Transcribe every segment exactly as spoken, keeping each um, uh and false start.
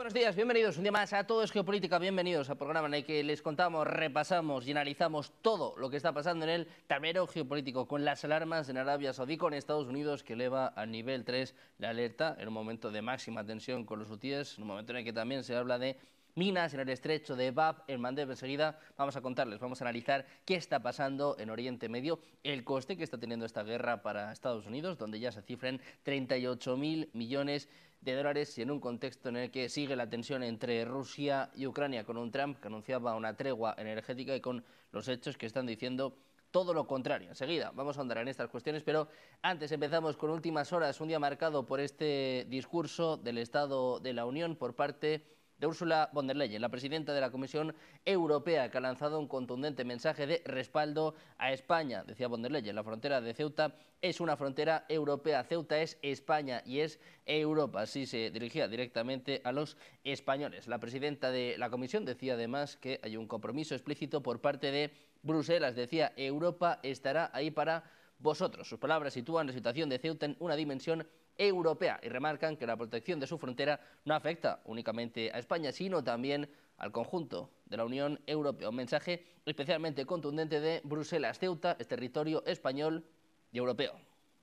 Buenos días, bienvenidos un día más a Todo es Geopolítica, bienvenidos al programa en el que les contamos, repasamos y analizamos todo lo que está pasando en el tablero geopolítico con las alarmas en Arabia Saudí, con Estados Unidos que eleva al nivel tres la alerta en un momento de máxima tensión con los hutíes, en un momento en el que también se habla de minas en el estrecho de Bab el Mandeb. Enseguida vamos a contarles, vamos a analizar qué está pasando en Oriente Medio, el coste que está teniendo esta guerra para Estados Unidos, donde ya se cifran treinta y ocho mil millones de dólares y en un contexto en el que sigue la tensión entre Rusia y Ucrania, con un Trump que anunciaba una tregua energética y con los hechos que están diciendo todo lo contrario. Enseguida vamos a andar en estas cuestiones, pero antes empezamos con últimas horas, un día marcado por este discurso del Estado de la Unión por parte de Ursula von der Leyen, la presidenta de la Comisión Europea, que ha lanzado un contundente mensaje de respaldo a España. Decía von der Leyen, la frontera de Ceuta es una frontera europea, Ceuta es España y es Europa. Así se dirigía directamente a los españoles. La presidenta de la Comisión decía además que hay un compromiso explícito por parte de Bruselas. Decía, Europa estará ahí para vosotros. Sus palabras sitúan la situación de Ceuta en una dimensión europea y remarcan que la protección de su frontera no afecta únicamente a España, sino también al conjunto de la Unión Europea. Un mensaje especialmente contundente de Bruselas. Ceuta es territorio español y europeo.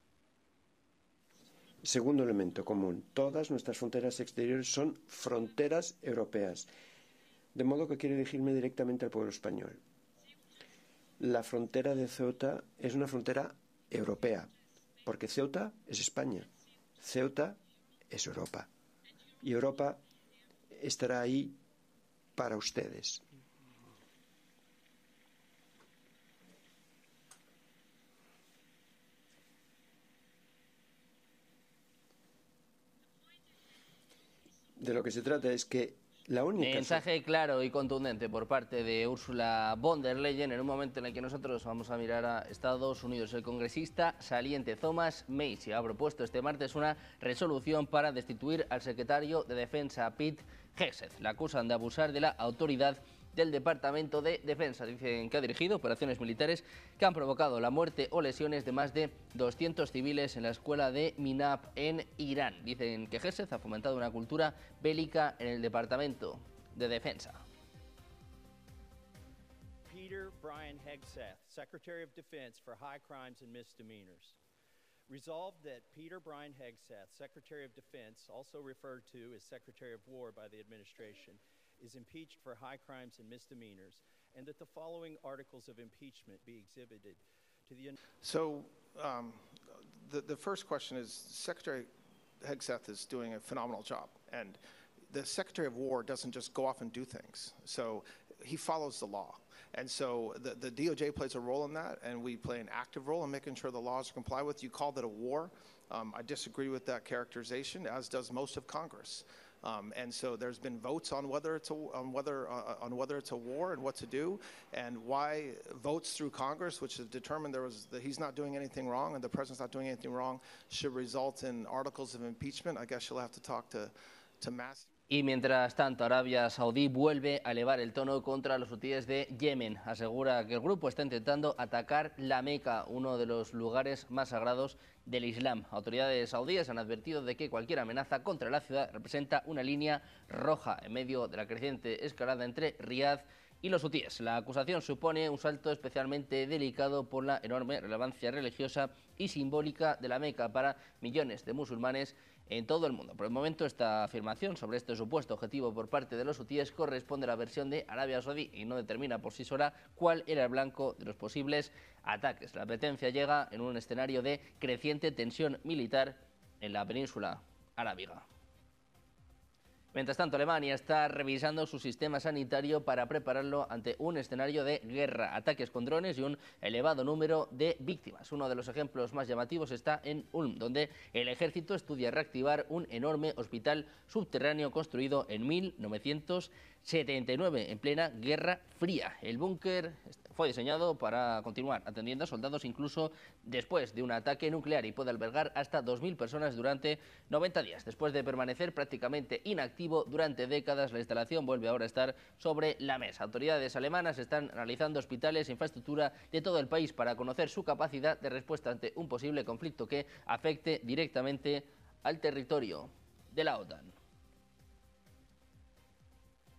Segundo elemento común, todas nuestras fronteras exteriores son fronteras europeas, de modo que quiero dirigirme directamente al pueblo español. La frontera de Ceuta es una frontera europea, porque Ceuta es España. Ceuta es Europa y Europa estará ahí para ustedes. De lo que se trata es que la única... Mensaje claro y contundente por parte de Ursula von der Leyen en un momento en el que nosotros vamos a mirar a Estados Unidos. El congresista saliente Thomas Massie ha propuesto este martes una resolución para destituir al secretario de Defensa Pete Hegseth. La acusan de abusar de la autoridad del Departamento de Defensa. Dicen que ha dirigido operaciones militares que han provocado la muerte o lesiones de más de doscientos civiles en la escuela de Minab en Irán. Dicen que Hegseth ha fomentado una cultura bélica en el Departamento de Defensa. Peter Brian Hegseth, Secretary of Defense for High Crimes and Misdemeanors. Resolved that Peter Brian Hegseth, Secretary of Defense, also referred to as Secretary of War by the administration, is impeached for high crimes and misdemeanors, and that the following articles of impeachment be exhibited to the... So um, the, the first question is, Secretary Hegseth is doing a phenomenal job, and the Secretary of War doesn't just go off and do things. So he follows the law. And so the, the D O J plays a role in that, and we play an active role in making sure the laws are complied with. You called it a war. Um, I disagree with that characterization, as does most of Congress. Um, and so there's been votes on whether it's a, on whether uh, on whether it's a war and what to do, and why votes through Congress, which have determined there was that he's not doing anything wrong and the president's not doing anything wrong, should result in articles of impeachment. I guess you'll have to talk to to Massey. Y mientras tanto, Arabia Saudí vuelve a elevar el tono contra los hutíes de Yemen. Asegura que el grupo está intentando atacar la Meca, uno de los lugares más sagrados del Islam. Autoridades saudíes han advertido de que cualquier amenaza contra la ciudad representa una línea roja en medio de la creciente escalada entre Riad y los hutíes. La acusación supone un salto especialmente delicado por la enorme relevancia religiosa y simbólica de la Meca para millones de musulmanes en todo el mundo. Por el momento, esta afirmación sobre este supuesto objetivo por parte de los hutíes corresponde a la versión de Arabia Saudí y no determina por sí sola cuál era el blanco de los posibles ataques. La advertencia llega en un escenario de creciente tensión militar en la península arábiga. Mientras tanto, Alemania está revisando su sistema sanitario para prepararlo ante un escenario de guerra, ataques con drones y un elevado número de víctimas. Uno de los ejemplos más llamativos está en Ulm, donde el ejército estudia reactivar un enorme hospital subterráneo construido en mil novecientos setenta y nueve, en plena Guerra Fría. El búnker fue diseñado para continuar atendiendo a soldados incluso después de un ataque nuclear y puede albergar hasta dos mil personas durante noventa días. Después de permanecer prácticamente inactivo durante décadas, la instalación vuelve ahora a estar sobre la mesa. Autoridades alemanas están analizando hospitales e infraestructura de todo el país para conocer su capacidad de respuesta ante un posible conflicto que afecte directamente al territorio de la OTAN.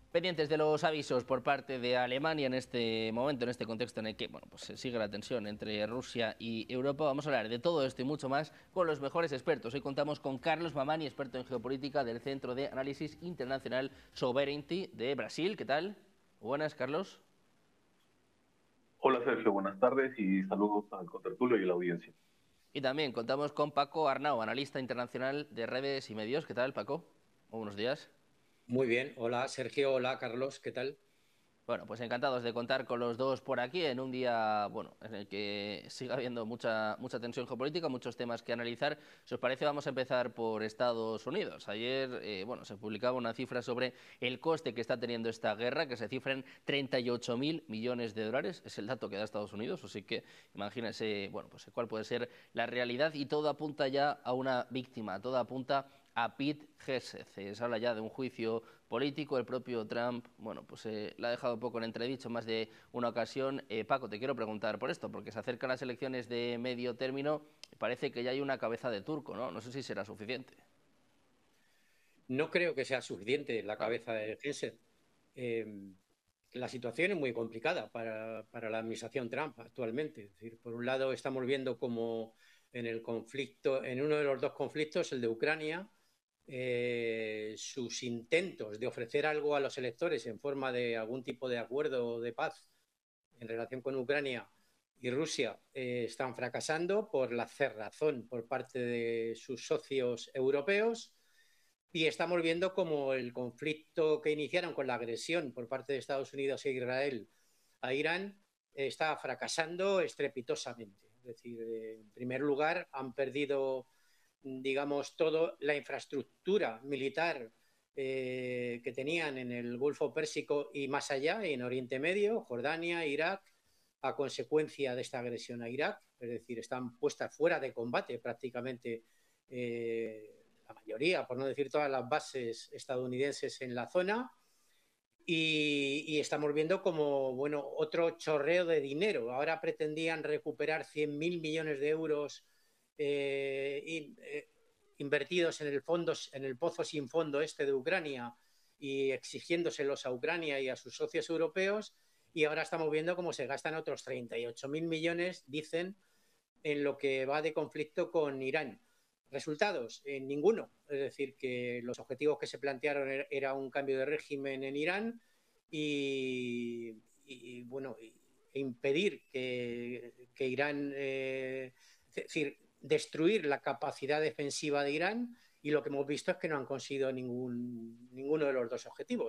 Pendientes de los avisos por parte de Alemania en este momento, en este contexto en el que bueno, pues sigue la tensión entre Rusia y Europa. Vamos a hablar de todo esto y mucho más con los mejores expertos. Hoy contamos con Carlos Mamani, experto en geopolítica del Centro de Análisis Internacional Sovereignty de Brasil. ¿Qué tal? Buenas, Carlos. Hola, Sergio. Buenas tardes y saludos al contertulio y a la audiencia. Y también contamos con Paco Arnau, analista internacional de redes y medios. ¿Qué tal, Paco? Muy buenos días. Muy bien, hola Sergio, hola Carlos, ¿qué tal? Bueno, pues encantados de contar con los dos por aquí en un día, bueno, en el que sigue habiendo mucha, mucha tensión geopolítica, muchos temas que analizar. Si os parece, vamos a empezar por Estados Unidos. Ayer, eh, bueno, se publicaba una cifra sobre el coste que está teniendo esta guerra, que se cifra en treinta y ocho mil millones de dólares. Es el dato que da Estados Unidos, así que imagínense, bueno, pues cuál puede ser la realidad, y todo apunta ya a una víctima, todo apunta a Pete Hegseth. Se habla ya de un juicio político. El propio Trump, bueno, pues eh, la ha dejado un poco en entredicho más de una ocasión. Eh, Paco, te quiero preguntar por esto, porque se acercan las elecciones de medio término y parece que ya hay una cabeza de turco, ¿no? No sé si será suficiente. No creo que sea suficiente la cabeza de Hegseth. Eh, la situación es muy complicada para, para la administración Trump actualmente. Es decir, por un lado estamos viendo como en el conflicto, en uno de los dos conflictos, el de Ucrania, Eh, sus intentos de ofrecer algo a los electores en forma de algún tipo de acuerdo de paz en relación con Ucrania y Rusia eh, están fracasando por la cerrazón por parte de sus socios europeos, y estamos viendo como el conflicto que iniciaron con la agresión por parte de Estados Unidos e Israel a Irán eh, está fracasando estrepitosamente. Es decir, eh, en primer lugar, han perdido, digamos, toda la infraestructura militar eh, que tenían en el Golfo Pérsico y más allá, en Oriente Medio, Jordania, Irak, a consecuencia de esta agresión a Irak. Es decir, están puestas fuera de combate prácticamente eh, la mayoría, por no decir todas las bases estadounidenses en la zona. Y, y estamos viendo como, bueno, otro chorreo de dinero. Ahora pretendían recuperar cien mil millones de euros Eh, in, eh, invertidos en el, fondo, en el pozo sin fondo este de Ucrania, y exigiéndoselos a Ucrania y a sus socios europeos, y ahora estamos viendo cómo se gastan otros treinta y ocho mil millones, dicen, en lo que va de conflicto con Irán. ¿Resultados? Eh, ninguno. Es decir, que los objetivos que se plantearon era, era un cambio de régimen en Irán y, y bueno, e impedir que, que Irán, eh, es decir, destruir la capacidad defensiva de Irán, y lo que hemos visto es que no han conseguido ningún, ninguno de los dos objetivos.